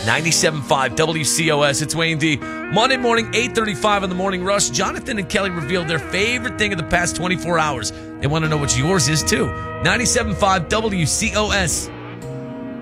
97.5 WCOS. It's Wayne D. Monday morning, 8:35 on the Morning Rush. Jonathan and Kelly revealed their favorite thing of the past 24 hours. They want to know what yours is, too. 97.5 WCOS.